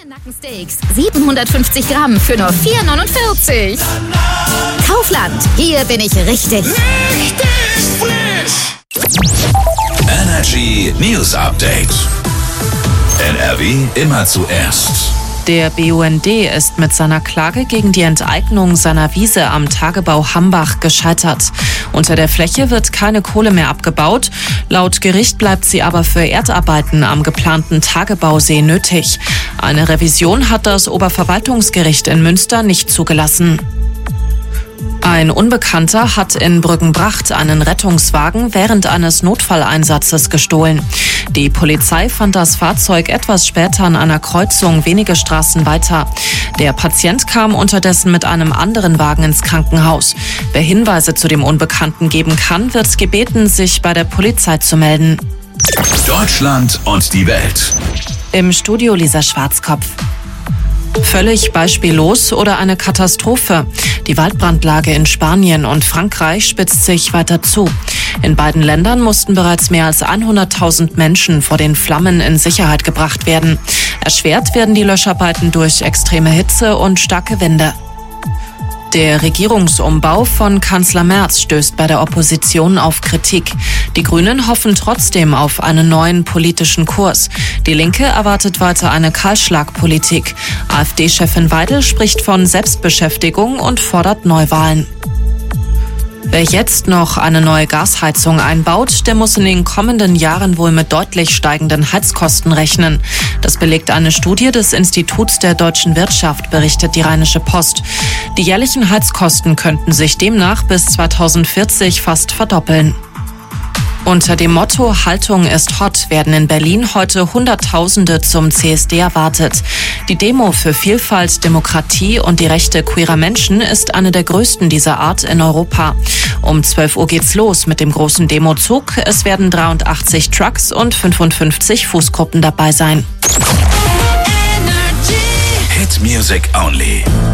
Nackensteaks, 750 Gramm für nur 4,49. Kaufland, hier bin ich richtig. Richtig frisch. Energy News Update. NRW immer zuerst. Der BUND ist mit seiner Klage gegen die Enteignung seiner Wiese am Tagebau Hambach gescheitert. Unter der Fläche wird keine Kohle mehr abgebaut. Laut Gericht bleibt sie aber für Erdarbeiten am geplanten Tagebausee nötig. Eine Revision hat das Oberverwaltungsgericht in Münster nicht zugelassen. Ein Unbekannter hat in Brüggenbracht einen Rettungswagen während eines Notfalleinsatzes gestohlen. Die Polizei fand das Fahrzeug etwas später an einer Kreuzung wenige Straßen weiter. Der Patient kam unterdessen mit einem anderen Wagen ins Krankenhaus. Wer Hinweise zu dem Unbekannten geben kann, wird gebeten, sich bei der Polizei zu melden. Deutschland und die Welt. Im Studio Lisa Schwarzkopf. Völlig beispiellos oder eine Katastrophe? Die Waldbrandlage in Spanien und Frankreich spitzt sich weiter zu. In beiden Ländern mussten bereits mehr als 100.000 Menschen vor den Flammen in Sicherheit gebracht werden. Erschwert werden die Löscharbeiten durch extreme Hitze und starke Winde. Der Regierungsumbau von Kanzler Merz stößt bei der Opposition auf Kritik. Die Grünen hoffen trotzdem auf einen neuen politischen Kurs. Die Linke erwartet weiter eine Kahlschlagpolitik. AfD-Chefin Weidel spricht von Selbstbeschäftigung und fordert Neuwahlen. Wer jetzt noch eine neue Gasheizung einbaut, der muss in den kommenden Jahren wohl mit deutlich steigenden Heizkosten rechnen. Das belegt eine Studie des Instituts der deutschen Wirtschaft, berichtet die Rheinische Post. Die jährlichen Heizkosten könnten sich demnach bis 2040 fast verdoppeln. Unter dem Motto Haltung ist hot werden in Berlin heute Hunderttausende zum CSD erwartet. Die Demo für Vielfalt, Demokratie und die Rechte queerer Menschen ist eine der größten dieser Art in Europa. Um 12 Uhr geht's los mit dem großen Demozug. Es werden 83 Trucks und 55 Fußgruppen dabei sein. Hit Music Only.